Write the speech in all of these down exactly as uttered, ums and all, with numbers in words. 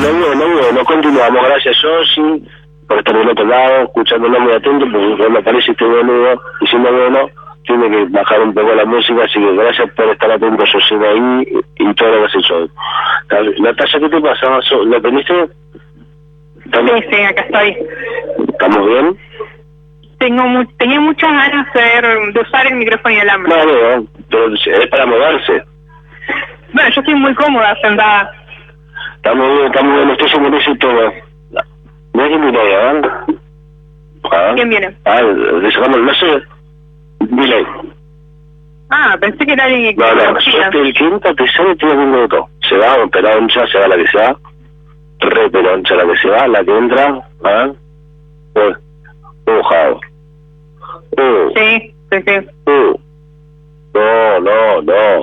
bueno, bueno, continuamos. Gracias, Sosi, por estar del otro lado, escuchándolo muy atento, porque cuando aparece este boludo diciendo bueno, tiene que bajar un poco la música, así que gracias por estar atento, Sosi, ahí y todo lo que has hecho. Natalia, ¿qué te pasa? ¿Lo teniste? Sí, sí, acá estoy. ¿Estamos bien? Tengo mu tenía muchas ganas de, ver, de usar el micrófono y el alambre. No, no, pero es para moverse. Bueno, yo estoy muy cómoda sentada. Está muy bien, está muy bien, estoy seguro y todo. ¿No es que mi ley, ¿eh? ¿Ah? ¿Quién viene? Ah, le sacamos, no sé, mi ley. Ah, pensé que era alguien que... No, no, suerte el quinto, te sale, tiene un minuto. Se va, peroncha, se va la que se va. Re peroncha la que se va, la que entra, ¿ah? Pues, mojado. Uh. Sí, sí, sí. Uh. No, no, no.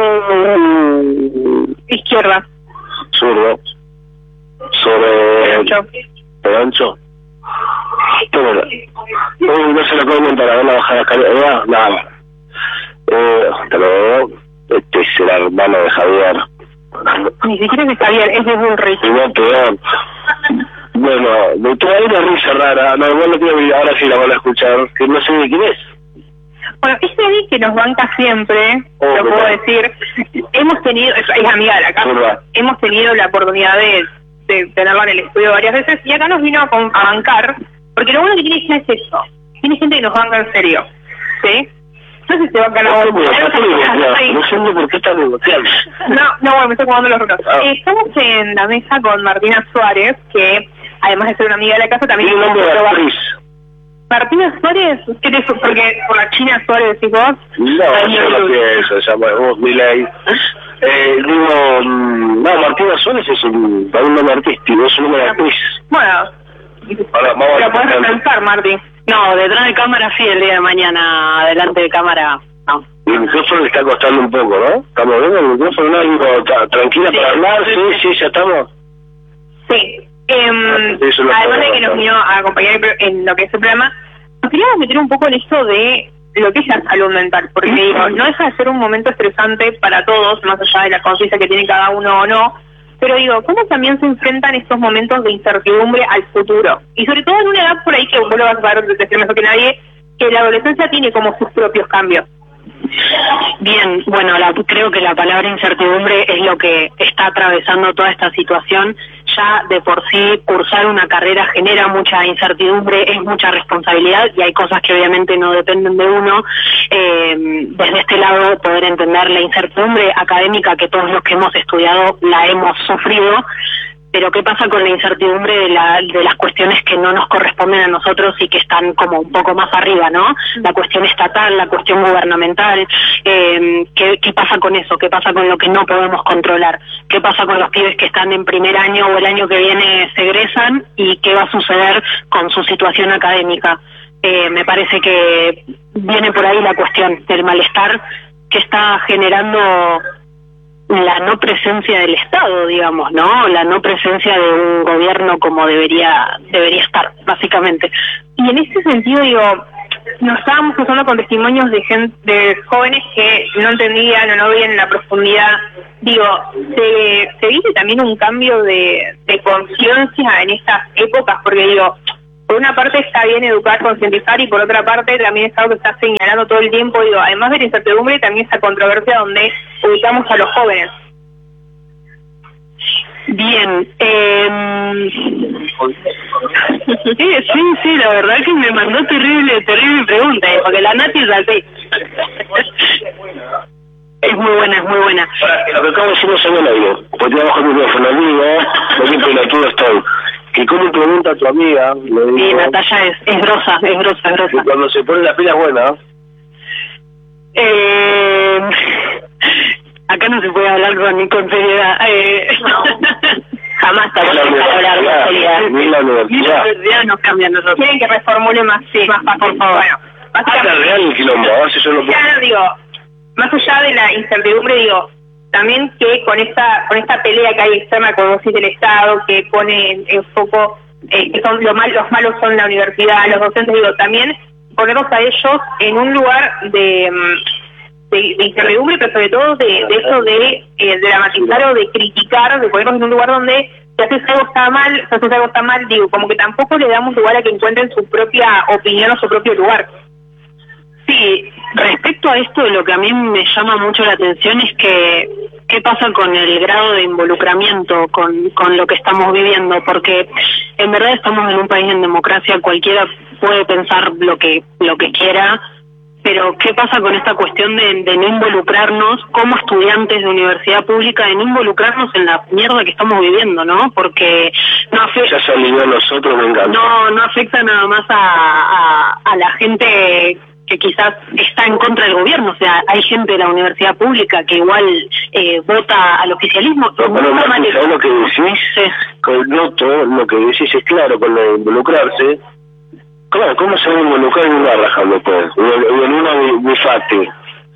Uh. Izquierda. Zurdo. Sobre... Peroncho. Peroncho. Pero, uy, no se lo puedo montar, a ver la bajada de escalera. Nada. Eh, te lo veo. Este es el hermano de Javier. Ni siquiera es de Javier, es de Bullrich. Y no, peor. Bueno, me trae una risa rara. No, igual no quiero, ahora sí la van a escuchar. Que no sé de quién es. Bueno, es alguien que nos banca siempre, oh, lo puedo tal? decir. Hemos tenido, es, es amiga de la casa, Surba. hemos tenido la oportunidad de, de tenerla en el estudio varias veces y acá nos vino a, a bancar, porque lo bueno que tiene ella es eso. Tiene gente que nos banca en serio, ¿sí? No sé si se banca la voz. No sé por qué está negociando. No, no, bueno, me estoy jugando los rulos. Ah. Eh, estamos en la mesa con Martina Suárez, que además de ser una amiga de la casa, también... ¿Tiene nombre de actriz? Martina Suárez, ¿qué te, porque por la China Suárez decís vos? No, yo no pienso, se llama vos, Milei. Eh, digo, no, Martina Suárez es un, un nombre artístico, es un nombre de actriz. Bueno, ahora, vamos pero podés resaltar, Martín. No, detrás de cámara sí, el día de mañana, adelante de cámara, no. El micrófono le está costando un poco, ¿no? ¿Estamos viendo el micrófono? No, digo, tranquila sí, para hablar, sí, sí, sí, ya estamos. Sí. Eh, además de que nos vino a acompañar en lo que es el programa, nos queríamos meter un poco en esto de lo que es la salud mental, porque digo, no deja de ser un momento estresante para todos, más allá de la conciencia que tiene cada uno o no, pero digo, ¿cómo también se enfrentan estos momentos de incertidumbre al futuro? Y sobre todo en una edad por ahí que vos lo vas a saber decir mejor que nadie, que la adolescencia tiene como sus propios cambios. Bien, bueno, la, creo que la palabra incertidumbre es lo que está atravesando toda esta situación. Ya de por sí cursar una carrera genera mucha incertidumbre, es mucha responsabilidad y hay cosas que obviamente no dependen de uno. Eh, desde este lado poder entender la incertidumbre académica que todos los que hemos estudiado la hemos sufrido. Pero ¿qué pasa con la incertidumbre de, la, de las cuestiones que no nos corresponden a nosotros y que están como un poco más arriba, ¿no? La cuestión estatal, la cuestión gubernamental, eh, ¿qué, ¿qué pasa con eso? ¿Qué pasa con lo que no podemos controlar? ¿Qué pasa con los pibes que están en primer año o el año que viene se egresan? ¿Y qué va a suceder con su situación académica? Eh, me parece que viene por ahí la cuestión del malestar que está generando la no presencia del Estado, digamos, ¿no? La no presencia de un gobierno como debería debería estar, básicamente. Y en ese sentido, digo, nos estábamos cruzando con testimonios de gente, de jóvenes que no entendían o no veían la profundidad. Digo, se, se dice también un cambio de, de conciencia en estas épocas, porque digo, por una parte está bien educar, concientizar, y por otra parte también es algo que está señalando todo el tiempo, digo, además de la incertidumbre, también esa controversia donde ubicamos a los jóvenes. Bien, eh... sí, sí, sí, la verdad que me mandó terrible, terrible pregunta, eh, porque la Nati es así. Es muy buena, es muy buena. Lo que acabo de decir no se ve la digo, porque te bajo el micrófono, amigo, no siempre la tuya estoy. Que como pregunta a tu amiga, le digo... Sí, Natalia es, es grosa, es grosa, es grosa. Y cuando se pone la pila es buena. Eh... Acá no se puede hablar con, ni con seriedad. Eh... No. Jamás te voy a hablar con seriedad. Ni la universidad. Ni la universidad nos cambia a nosotros. Quieren que reformule más, sí, más fácil, por favor. Bueno, básicamente... Ah, real el quilombo, a ver si yo lo puedo... Ya, digo, más allá de la incertidumbre, digo, también que con esta con esta pelea que hay externa con dosis del Estado, que pone en, en foco eh, que son lo mal, los malos son la universidad, los docentes, digo, también ponerlos a ellos en un lugar de, de, de incertidumbre, pero sobre todo de, de eso de eh, dramatizar o de criticar, de ponerlos en un lugar donde si haces algo está mal, si haces algo está mal, digo, como que tampoco le damos lugar a que encuentren su propia opinión o su propio lugar. Sí, respecto a esto, lo que a mí me llama mucho la atención es que qué pasa con el grado de involucramiento con, con lo que estamos viviendo, porque en verdad estamos en un país en democracia, cualquiera puede pensar lo que lo que quiera, pero qué pasa con esta cuestión de, de no involucrarnos como estudiantes de universidad pública, de no involucrarnos en la mierda que estamos viviendo, ¿no? Porque no afecta, ya se alivió a nosotros, me encanta. No, no afecta nada más a, a, a la gente que quizás está en contra del gobierno, o sea, hay gente de la universidad pública que igual eh, vota al oficialismo. No, pero no, ¿sabes lo que decís? Sí. Con noto, lo que decís es claro, con lo de involucrarse, claro, ¿cómo se va a involucrar en una raja después? O en una bifate,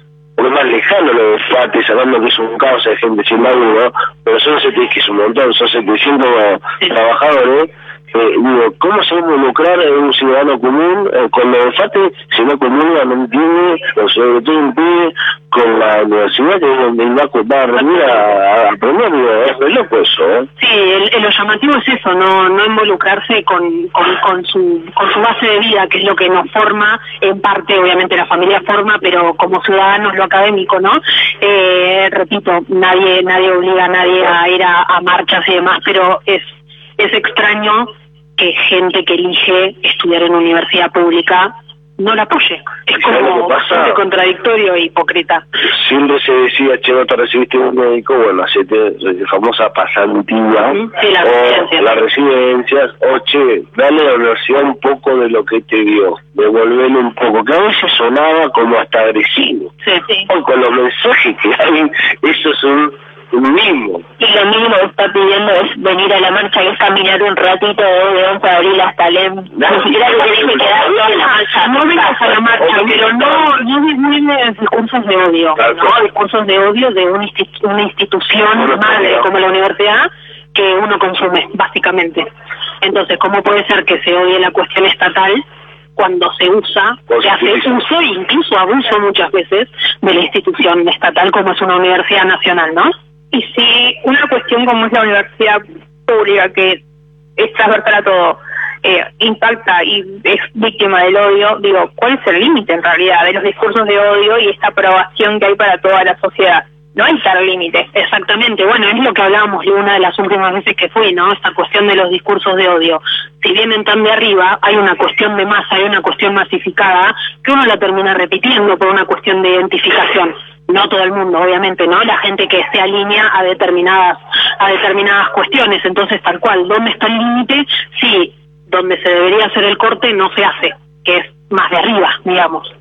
o es más lejano lo de bifate, sabendo que es un caos de gente sin laburo, pero son setecientos, que es un montón, son setecientos sí. trabajadores. Eh, digo, ¿cómo se va a involucrar en un ciudadano común eh, con lo de FATE si no comulga, no entiende, o sobre todo impide con la universidad que es donde va, va a venir a, a aprender? Digo, es re loco eso, ¿eh? Sí, el, el, lo llamativo es eso, no no involucrarse con, con, con, su, con su base de vida, que es lo que nos forma, en parte obviamente la familia forma, pero como ciudadanos lo académico, ¿no? Eh, repito, nadie nadie obliga a nadie a ir a, a marchas y demás, pero es es extraño que gente que elige estudiar en universidad pública no la apoye. Es como bastante contradictorio e hipócrita. Siempre se decía, che, no te recibiste un médico, bueno, hacete la famosa pasantía, sí, la o las residencias, o che, dale a la universidad un poco de lo que te dio, devolverle un poco, que a veces sonaba como hasta agresivo. Sí, sí. O con los mensajes que hay, eso es un... un mínimo. Y lo mínimo que está pidiendo es venir a la marcha y es caminar un ratito de once de abril hasta el E M. Ni siquiera te tenés que quedar en la marcha. No vengas a la marcha, pero no, no disminuye discursos de odio, ¿no? Discursos de odio de una, institu una institución madre como la universidad que uno consume, básicamente. Entonces, ¿cómo puede ser que se odie la cuestión estatal cuando se usa, se hace uso e incluso abuso muchas veces de la institución estatal como es una universidad nacional, ¿no? Y si una cuestión como es la universidad pública, que es transversal a todo, eh, impacta y es víctima del odio, digo, ¿cuál es el límite en realidad de los discursos de odio y esta aprobación que hay para toda la sociedad? No hay tal límite. Exactamente, bueno, es lo que hablábamos una de las últimas veces que fui, ¿no? Esta cuestión de los discursos de odio. Si vienen tan de arriba, hay una cuestión de masa, hay una cuestión masificada, que uno la termina repitiendo por una cuestión de identificación. No todo el mundo, obviamente, ¿no? La gente que se alinea a determinadas, a determinadas cuestiones. Entonces, tal cual, ¿dónde está el límite? Sí, donde se debería hacer el corte no se hace, que es más de arriba, digamos.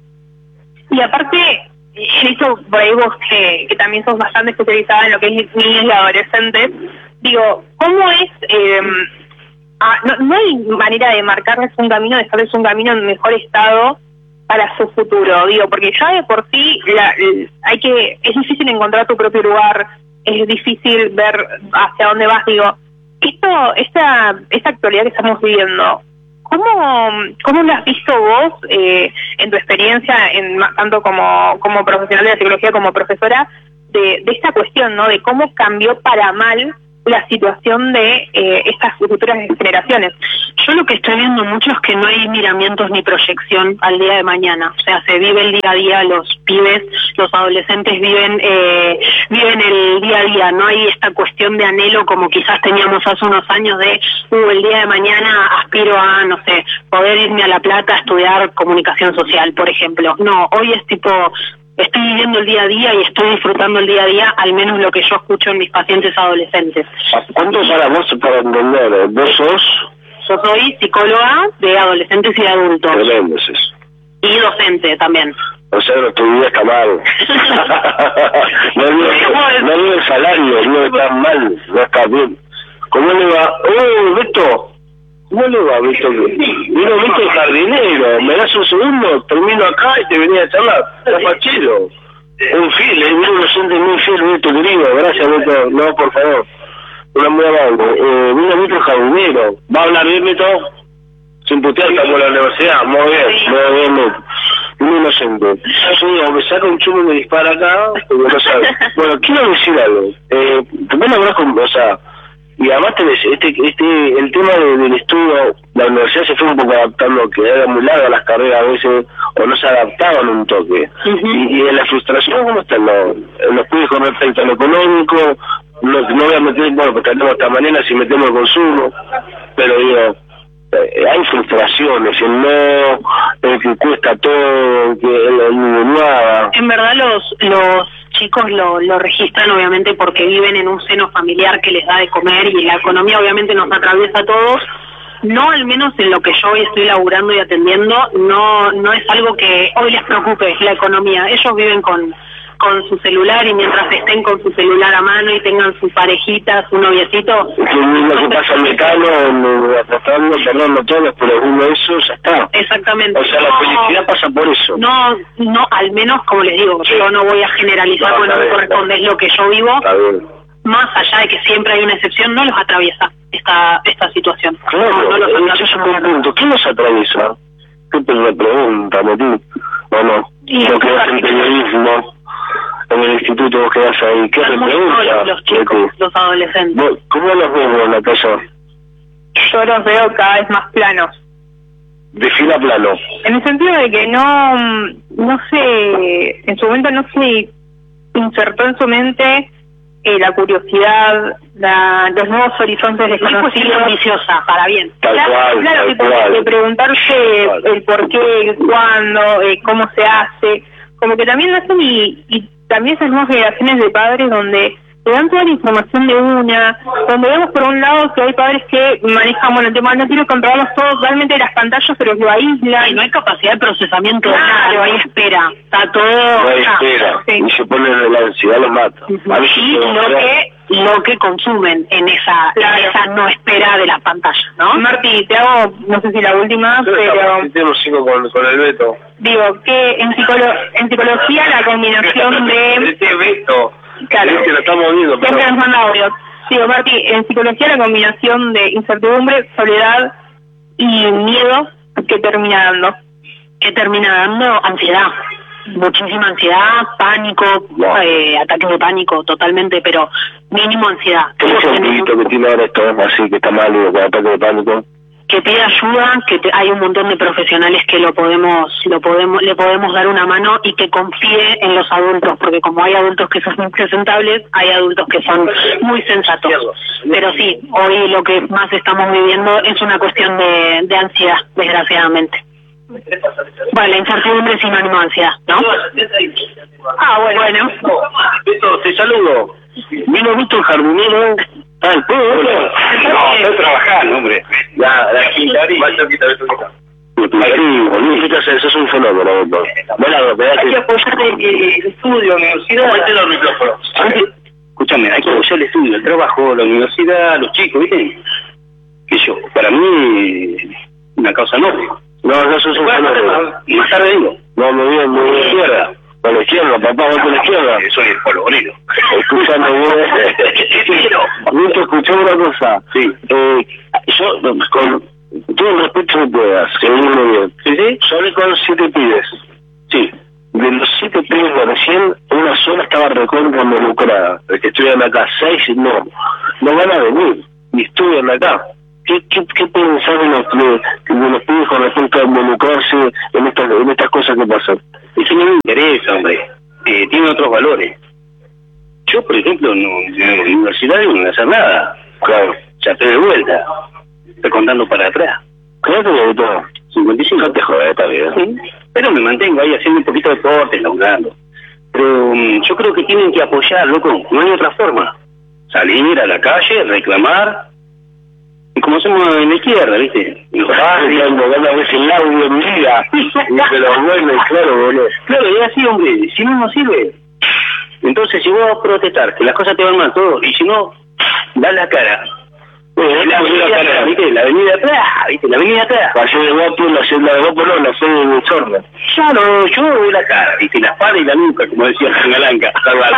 Y aparte, eso por ahí vos que, que también sos bastante especializada en lo que es niños y adolescentes, digo, ¿cómo es? Eh, ah, no, no hay manera de marcarles un camino, de dejarles un camino en mejor estado para su futuro, digo, porque ya de por sí la, hay que es difícil encontrar tu propio lugar, es difícil ver hacia dónde vas, digo, esto, esta, esta actualidad que estamos viviendo, ¿cómo, cómo lo has visto vos eh, en tu experiencia, en tanto como, como profesional de la psicología como profesora, de, de esta cuestión, ¿no? De cómo cambió para mal la situación de eh, estas futuras generaciones? Yo lo que estoy viendo mucho es que no hay miramientos ni proyección al día de mañana, o sea, se vive el día a día, los pibes, los adolescentes viven eh, viven el día a día, no hay esta cuestión de anhelo como quizás teníamos hace unos años de, uh, el día de mañana aspiro a, no sé, poder irme a La Plata a estudiar comunicación social, por ejemplo. No, hoy es tipo, estoy viviendo el día a día y estoy disfrutando el día a día, al menos lo que yo escucho en mis pacientes adolescentes. ¿Cuántos para vos para entender? ¿Vos sos? Yo soy psicóloga de adolescentes y de adultos. Tremendo es eso. Y docente también. O sea, tu vida está mal. no digo no digo el salario, no está mal, no está bien. ¿Cómo le va? ¡Oh, Beto! ¿Cómo le va, Beto? Vino Beto el jardinero, me das un segundo, termino acá y te venía a charlar. Está fachero. Un fiel, eh, un docente muy fiel, Beto, querido. Gracias, Beto. No, por favor. Una muy amable. Eh, vino Beto el jardinero. ¿Va a hablar bien, Beto? Sin putear, estamos en la universidad. Muy bien, muy bien, Beto. Un inocente. Yo digo, me saca un chulo y me dispara acá, porque no sabe. Bueno, quiero decir algo. Eh, primero hablas con, o sea, Y además tenés este, este, el tema de, del estudio, la universidad se fue un poco adaptando, que era muy larga las carreras a veces, o no se adaptaban un toque. Uh-huh. y, y en la frustración, ¿cómo están los, los pibes con respecto a lo económico? No, no voy a meter, bueno, pues tenemos esta manera si metemos el consumo, pero digo, eh, hay frustraciones, el no, el que cuesta todo, que el nada. En verdad los, los chicos lo, lo registran obviamente porque viven en un seno familiar que les da de comer y la economía obviamente nos atraviesa a todos. No, al menos en lo que yo hoy estoy laburando y atendiendo, no no es algo que hoy les preocupe la economía. Ellos viven con con su celular y mientras estén con su celular a mano y tengan sus parejitas, su noviecito... Es lo mismo que pasa en Mecano, apostando, perdón, no todos, pero uno de esos ya está. Exactamente. O sea, no, la felicidad pasa por eso. No, no, al menos, como les digo, sí. Yo no voy a generalizar, no, porque no me corresponde, es lo que yo vivo. Está bien. Más allá de que siempre hay una excepción, no los atraviesa esta esta situación. Claro, no, no los atraviesa. Eso es un punto. ¿Quién los atraviesa? ¿Qué te me pregunta, Meti? ¿O no? Y lo que hacen periodismo... en el instituto vos quedás ahí, ¿qué te pregunta? Los, los chicos, los adolescentes. ¿Cómo los ves en la casa? Yo los veo cada vez más planos. Defina plano. En el sentido de que no, no sé, en su momento no se insertó en su mente eh, la curiosidad, la, los nuevos horizontes desconocidos. Ambiciosa, para bien. Tal claro, cual, claro, tal que cual. de preguntarse Tal el por qué, el cuándo, eh, cómo se hace, como que también nacen y, y también esas nuevas generaciones de padres donde te dan toda la información de una, donde vemos por un lado que hay padres que manejan, bueno, el tema, no quiero controlarlos todos realmente de las pantallas, pero lo aíslan. Y no hay capacidad de procesamiento, claro, no hay espera, está todo... No hay ya, espera, sí. y se ponen la ansiedad, los mata. Uh-huh. A y lo que, lo que consumen en esa, claro. en esa no espera de las pantallas, ¿no? Marti, te hago, no sé si la última, yo pero... Tenemos cinco con, con el Beto. Digo, que en, psicolo en psicología la combinación de... Este Beto... Claro, es que lo estamos viendo, pero... siempre nos manda audio. Digo, Marti, en psicología la combinación de incertidumbre, soledad y miedo, ¿qué termina dando? ¿Qué termina dando? Ansiedad. Muchísima ansiedad, pánico, no. eh, ataque de pánico totalmente, pero mínimo ansiedad. ¿Qué es el poquito que tiene ahora esto? Así que está mal, digo, con ataque de pánico. Que pida ayuda, que te, hay un montón de profesionales que lo podemos, lo podemos, le podemos dar una mano y que confíe en los adultos, porque como hay adultos que son impresentables, hay adultos que son muy sensatos. Pero sí, hoy lo que más estamos viviendo es una cuestión de, de ansiedad, desgraciadamente. Bueno, la incertidumbre es sinónimo de ansiedad, ¿no? Ah, bueno. Bueno. Beto, te saludo. Vino Víctor Jardinero. Ah, el pueblo. No, estoy trabajando, hombre. Ya, la quinta, macho, quita, Beto, quita. Sí, boludo, eso es un fenómeno, Beto. Bueno, hay que apoyar el, el estudio, la universidad. Mete los micrófonos. Escúchame, hay que apoyar el estudio, el trabajo, la universidad, los chicos, ¿viste? Que yo, para mí, una causa noble. No, no, eso es un fenómeno. Más tarde digo. No, muy bien, muy bien. Izquierda. Con la izquierda, papá, vos con la izquierda. Soy el polvorero. Escúchame, Víctor, escuchá una cosa. Sí. Eh, yo, con todo el respeto que puedas, que viene bien. ¿Sí, sí? Yo hablé con siete pibes. Sí. De los siete pibes de recién, una sola estaba recontra involucrada. De que estuvieran acá, seis no. No van a venir. Y estudian acá. ¿Qué, qué, qué pensás de los, de, de los pibes con respecto a involucrarse en estas, en estas cosas que pasan? Eso no me interesa, hombre. Eh, tiene otros valores. Yo, por ejemplo, no, en la universidad no voy a hacer nada. Claro. Ya estoy de vuelta. Estoy contando para atrás. ¿Qué te de todo? cincuenta y cinco. No te jodas, está bien. Sí. Pero me mantengo ahí haciendo un poquito de deporte, laburando. Pero um, yo creo que tienen que apoyar, loco. No hay otra forma. Salir a la calle, reclamar. Y como hacemos en la izquierda, ¿viste? Y cuando gana veces el audio en vida. Pero bueno, claro, boludo. Claro, y así, hombre. Si no, no sirve. Entonces, si vos vas a protestar, que las cosas te van mal, todo. Y si no, da la cara. Bueno, la avenida atrás, ¿viste? La avenida atrás, ¿viste? La avenida atrás. La sede de Guapo, la sede de Guapo, no, la sede de Sorda. Claro, yo doy la cara, ¿viste? La espada y la nuca, como decía Sangalanca.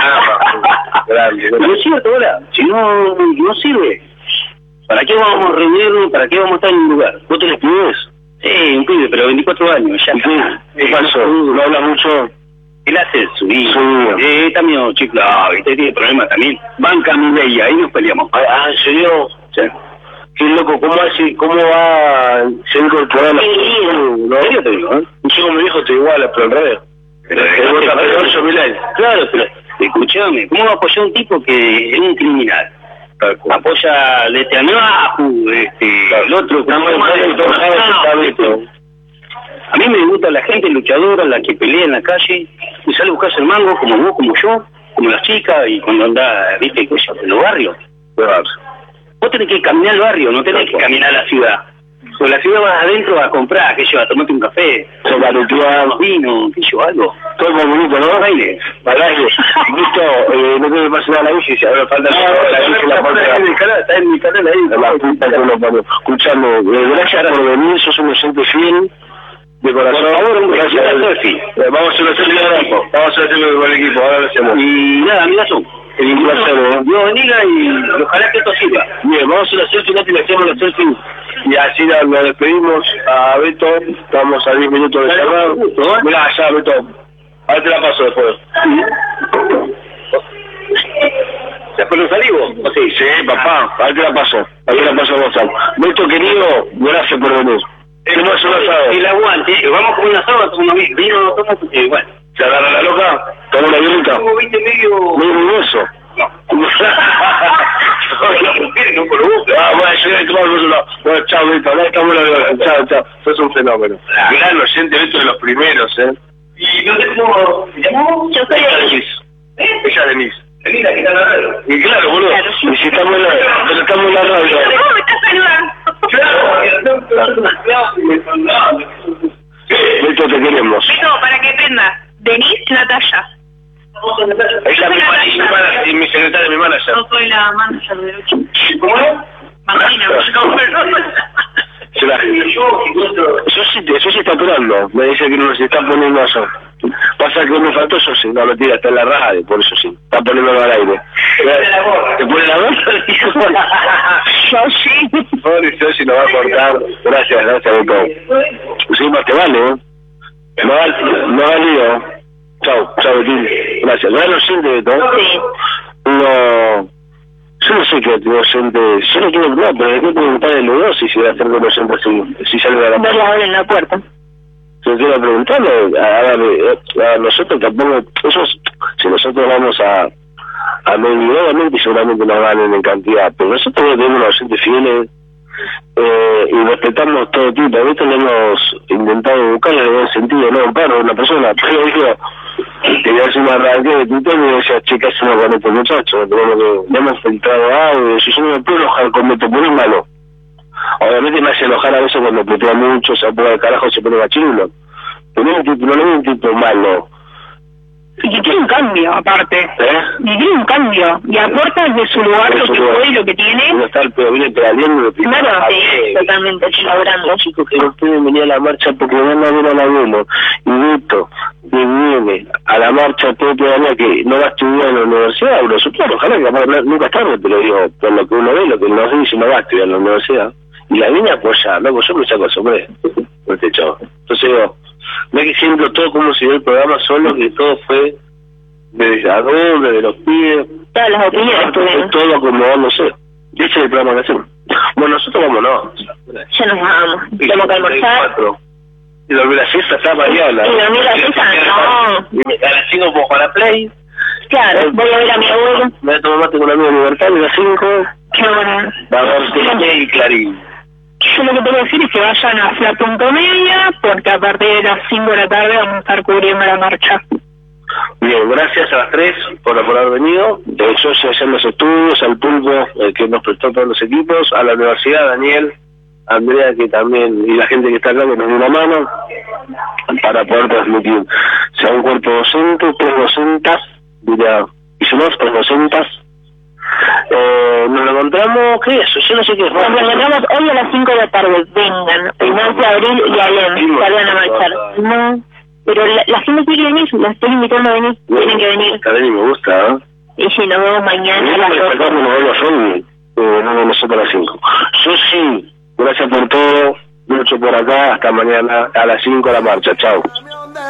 Grande. No es cierto, ahora. Si no, no sirve. ¿Para qué vamos a reunirnos? ¿Para qué vamos a estar en un lugar? ¿Vos tenés pibes? Sí, un pibe, pero veinticuatro años, ya. ¿Qué, ¿Qué pasó? ¿No habla mucho? Él hace su hijo. Sí. Eh, está medio chiflado, ¿viste? Tiene problemas también. Banca mi bella, ahí nos peleamos. Ah, ¿en serio? Sí. Qué loco, ¿cómo hace, cómo va, se ha incorporado la... ¿No? ¿En serio te digo, eh? Un chico me dijo, te igual, pero al revés. Pero es claro, pero escuchame, ¿cómo va a apoyar a un tipo que es un criminal? Apoya de Netanyahu, este, claro. El otro... No, no, no, a mí me gusta la gente luchadora, la que pelea en la calle y sale a buscarse el mango, como vos, como yo, como las chicas, y cuando anda, viste, en los barrios. Vos tenés que caminar al barrio, no tenés que caminar a la ciudad. Pues la ciudad vas adentro a comprar, que yo, a tomarte un café, a barutear, vino, que yo, algo. Todo muy bonito, ¿no? Baile. Baile. Listo, eh, no tengo que pasar a la bici, si ahora falta la bici, la puerta. Está en mi canal, está en mi canal ahí. La puta que lo pone. Escuchame, eh, gracias por venir, sos un docente fiel. De corazón, por favor, un gracias al selfie. Eh, vamos a hacer una selfie ahora, vamos a hacer selfie con el equipo, ahora lo hacemos. Y nada, amigazo. El placer, ¿eh? Dios bendiga y ojalá que esto sirva. Bien, vamos a hacer la selfie, Nati, le hacemos la selfie y así la, la despedimos a Beto. Estamos a diez minutos de cerrar. ¿Eh? Mirá, ya, Beto. Ahora te la paso después. ¿Después lo salivo? Sí, sí, papá. Ahora te la paso. Ahora te la paso a WhatsApp. Beto, querido, gracias por venir. El, no, el, el aguante, vamos con un asado, como vino, no tomo, porque bueno. ¿Se agarra la loca? ¿Toma una violita? ¿Cómo viste medio...? Medio ruidoso. No. No por gusto. Ah, bueno, yo voy a tomar un lado. Bueno, chao, Beto, ahora estamos en la... Chao, chao. Sos un fenómeno. Gran oyente, Beto, de los primeros, ¿eh? Y no sé cómo... ¿Se llamó? Yo soy Denise. ¿Eh? Ella Denise. Denise, la que está en la radio. Y claro, boludo. Claro. Y si estamos en la... Pero estamos en la radio. ¿Cómo me estás saludando? Claro. Beto, te queremos. Beto, para que prenda. Denise Natalia. Ella es mi manager, y mi secretaria, mi manager. Yo soy la manager de Lucho. ¿Cómo es? Martina. Eso sí, eso sí está apurando. Me dice que no se está poniendo eso. Pasa que me faltó eso sí. No, mentira, está en la radio, por eso sí. Está poniéndolo al aire. ¿Te pone la voz? Yo sí. Pobre Sosi, nos va a cortar. Gracias, gracias, Beto. Sí, más te vale, ¿eh? No va, no va lío. Chao, chao, Betín. Gracias. ¿No lo siente, Beto? Sí. No... Yo no sé qué docente... Yo no quiero... No, pero hay que preguntarle a los dos si se va a hacer con docente así. Si sale de la... Ver la hora en la puerta. Yo quiero preguntarle a, a, a nosotros tampoco... Eso es, si nosotros vamos a... A medio, obviamente, seguramente nos ganen en cantidad. Pero nosotros tenemos unos docentes fieles... Eh, y respetamos todo tipo. A veces le hemos intentado buscarle en buen sentido, no un paro, una persona, pero digo, tenía un arranque de Twitter y me decía, che, ¿qué hacemos con estos muchachos? Tenemos que, le hemos filtrado algo, si yo no me puedo enojar con Beto, por un malo. Obviamente me hace enojar a veces cuando putea mucho, se pone de carajo, se pone machirulo. Pero no, tipo, no es un tipo malo. Y que tiene un cambio, aparte. ¿Eh? Y tiene un cambio. Y aporta desde su lugar lo que puede y lo que tiene. No está el pedo, viene pedaleando. Claro, sí, totalmente, colaborando. Los chicos que no pueden venir a la marcha porque van a ver al abuelo. Y Beto, que viene a la marcha todo pedalea que no va a estudiar en la universidad. Pero supongo, ojalá que capaz, nunca es tarde, pero digo, por lo que uno ve, lo que nos dice, no va a estudiar en la universidad. Y la viene a apoyar, loco, yo me saco el sombrero. Por este chavo. Entonces digo, ve que siempre todo como si ve el programa solo, que todo fue desde adultos, desde los pibes. Todas las opiniones tuvieron. Todo acomodándose. Y ese es el programa que hacemos. Bueno, nosotros vámonos. Ya nos vamos. Tenemos que almorzar. Y dormir la siesta está Mariana. Y dormir la siesta, no. Y a las cinco puedo jugar a Play. Claro, voy a ver a mi abuelo. Me voy a tomar mate con un amigo de Libertad y a las cinco. Qué bueno. Va a ver Tele y Clarín. Yo lo que tengo que decir es que vayan a Fla Punto Media, porque a partir de las cinco de la tarde vamos a estar cubriendo la marcha. Bien, gracias a las tres por, por haber venido. Eh, yo sé hacer los estudios, al Pulpo, eh, que nos prestó todos los equipos, a la universidad, Daniel, Andrea, que también, y la gente que está acá, que nos dio una mano, para poder transmitir. Sea un cuerpo docente, tres docentas, diría, y si no, tres docentas. Eh, nos lo encontramos, ¿qué es eso? Yo no sé qué es. Nos lo encontramos hoy a las cinco de la tarde. Vengan, Ignacio, Abril y Alem, salgan a marchar. No, pero la, la gente quiere venir, la estoy invitando a venir, no, tienen que venir. Está bien y me gusta, ¿eh? Y si nos vemos mañana a las dos. Nos vemos hoy, eh, no nosotros a las cinco. Yo sí, gracias por todo, mucho por acá, hasta mañana a las cinco a la marcha, chao.